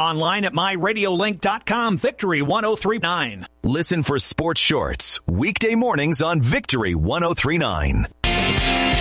Online at myradiolink.com. Victory 103.9. Listen for Sports Shorts weekday mornings on Victory 103.9.